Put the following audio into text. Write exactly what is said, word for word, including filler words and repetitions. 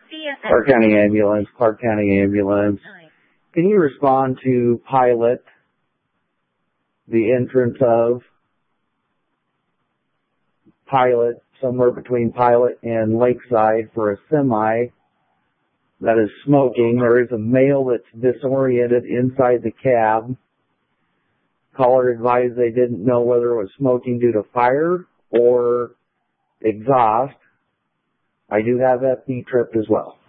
Clark County Ambulance, Clark County Ambulance. Can you respond to Pilot, the entrance of Pilot, somewhere between Pilot and Lakeside, for a semi that is smoking? There is a male that's disoriented inside the cab. Caller advised they didn't know whether it was smoking due to fire or exhaust. I do have F D tripped as well.